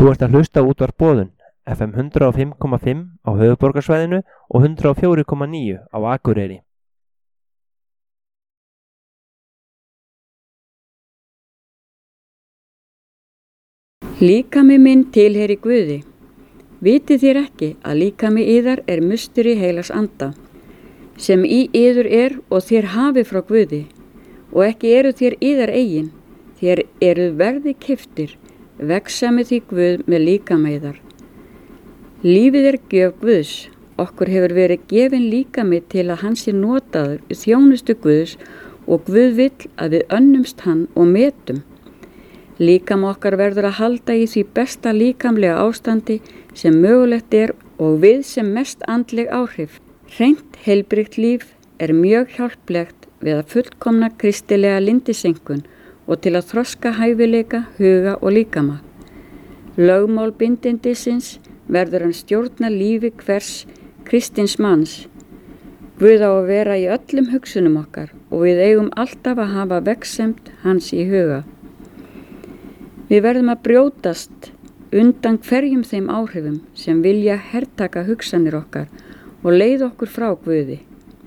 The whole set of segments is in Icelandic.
Þú ert að hlusta á útvarp Boðun, FM 105,5 á höfuðborgarsvæðinu og 104,9 á Akureyri. Líkami minn tilheyri Guði. Vitið þér ekki að líkami yðar er musteri heilags anda, sem í yður er og þér hafið frá Guði, og ekki eru þér yðar eigin, þér eru verði keyptir, vegsamið því Guð með líkama yðar. Lífið er gjöf Guðs, okkur hefur verið gefin líkami til að hann sé notaður í þjónustu Guðs og Guð vill að við önnumst hann og metum. Líkama okkar verður að halda í því besta líkamlega ástandi sem mögulegt er og við sem mest andleg áhrif. Hreint heilbrigt líf er mjög hjálplegt við að fullkomna kristilega lindisenkun og til að þroska hæfileika, huga og líkama. Lögmál bindindisins verður hann stjórna lífi hvers kristins manns. Guð á að vera í öllum hugsunum okkar og við eigum alltaf að hafa vegsemd hans í huga. Við verðum að brjótast undan hverjum þeim áhrifum sem vilja hertaka hugsanir okkar og leiða okkur frá Guði.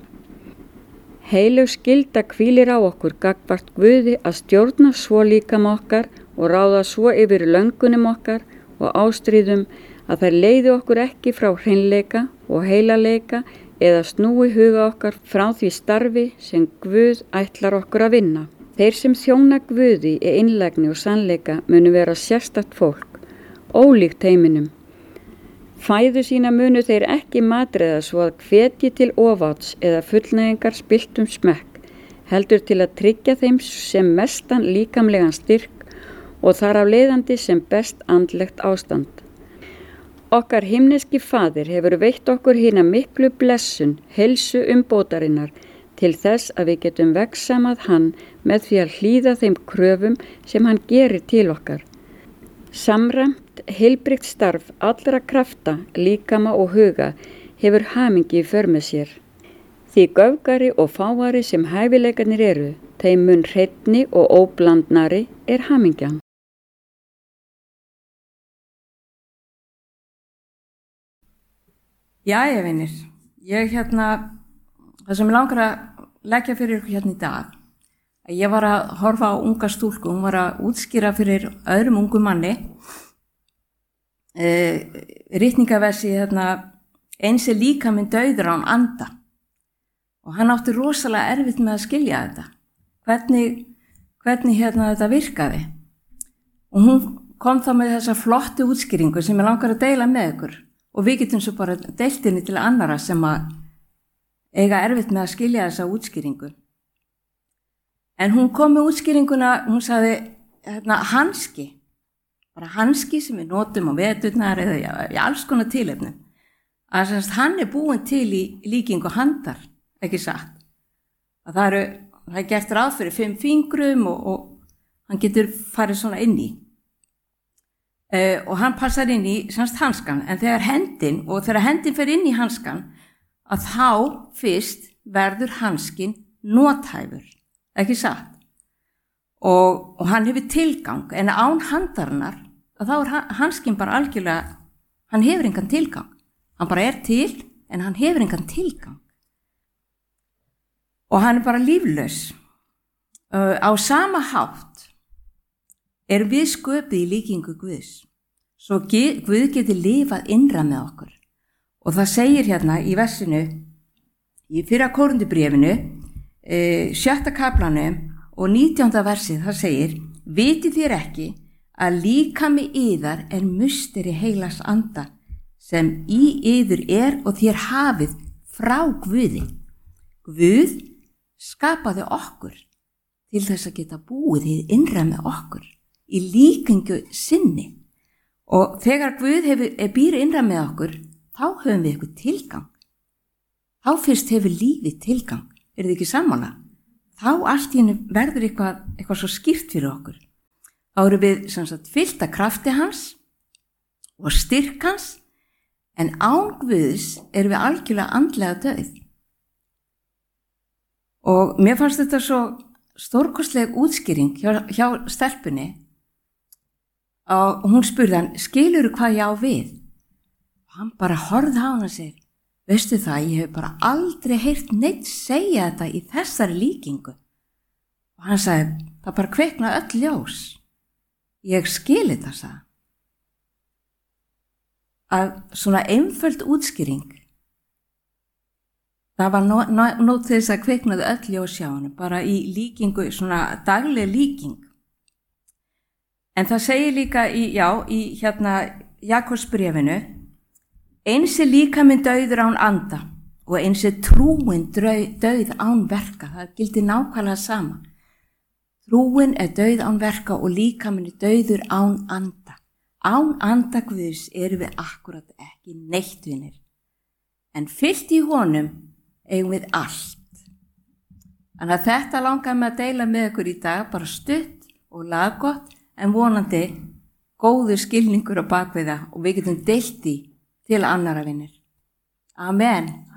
Heilög skylda hvílir á okkur gagnvart Guði að stjórna svo líkama okkar og ráða svo yfir löngunum okkar og ástríðum að þær leiði okkur ekki frá hreinleika og heilaleika eða snúi huga okkar frá því starfi sem Guð ætlar okkur að vinna. Þeir sem þjóna Guði í einlægni og sannleika munu vera sérstakt fólk, ólíkt heiminum. Fæðu sína munu þeir ekki matreiða svo að hvetji til ofads eða fullnægingar spilltum smekk, heldur til að tryggja þeim sem mestan líkamlegan styrk og þar af leiðandi sem best andlegt ástand. Okkar himneski Faðir hefur veitt okkur hina miklu blessun, heilsu umbótarinnar, til þess að við getum vegsamað hann með því að hlýða þeim kröfum sem hann gerir til okkar. Samræmt, heilbrigt starf allra krafta, líkama og huga hefur hamingi í för með sér. Því göfgari og fáari sem hæfileikarnir eru, þeim mun hreinni og óblandnari er hamingjan. Jæja vinir, það sem ég langar að leggja fyrir ykkur hérna í dag, að ég var að horfa á unga stúlku, hún var að útskýra fyrir öðrum ungum manni ritningaversi eins er líkaminn dauður án anda og hann átti rosalega erfitt með að skilja þetta, hvernig þetta virkaði og hún kom þá með þessa flottu útskýringu sem ég langar að deila með ykkur og við getum svo bara deilt henni til annara sem að eiga erfitt með að skilja þessa útskýringu. En hún kom með útskýringuna, hún sagði hanski, bara hanski sem við notum á veturnar eða í alls konar tilefnum. Að hann er búinn til í líkingu handar, ekki satt. Að það er gert ráð fyrir 5 fingrum og hann getur farið svona inn í. Og hann passar inn í hanskan, en þegar hendin fer inn í hanskan, að þá fyrst verður hanskin nothæfur. Ekki satt. Og hann hefur tilgang, en án handarinnar, að þá er hanskinn bara algjörlega, hann hefur engan tilgang. Hann bara er til, en hann hefur engan tilgang. Og hann er bara líflaus. Á sama hátt er við sköpuð í líkingu Guðs. Svo Guð geti lifað innra með okkur. Og það segir hérna í versinu, í 1. Korintubréfinu, 7. kaflanum og 19. versið, það segir, vitið þér ekki að líkami yðar er musteri heilags anda sem í yður er og þér hafið frá Guði. Guð skapaði okkur til þess að geta búið í innra með okkur í líkingu sinni og þegar Guð býr innra með okkur, þá höfum við eitthvað tilgang. Þá fyrst hefur lífið tilgang. Er þið ekki sammála? Þá allt í henni verður eitthvað svo skýrt fyrir okkur. Þá erum við fyllt af krafti hans og styrk hans, en án Guðs erum við algjörlega andlega dauð. Og mér fannst þetta svo stórkostleg útskýring hjá stelpunni og hún spurði hann, skilurðu hvað ég á við? Og hann bara horfði á hann og segir, veistu það, ég hef bara aldrei heyrt neitt segja þetta í þessari líkingu. Og hann sagði, það bara kveikna öll ljós. Ég skil þetta, sagði. Að svona einföld útskýring, það var nót til þess að kveiknaði öll ljós hjá hann, bara í líkingu, svona dagleg líking. En það segir líka í Jakobsbréfinu, eins líkaminn dauður án anda og eins trúin dauð án verka. Það gildir nákvæmlega sama. Trúin dauð án verka og líkaminn dauður án anda. Án anda Guðs erum við akkurat ekki neitt vinir. En fyllt í honum eigum við allt. Þannig að þetta langar mig að deila með ykkur í dag, bara stutt og laggott, en vonandi góður skilningur á bakvið það og við getum deilt í til annara vinir. Amen.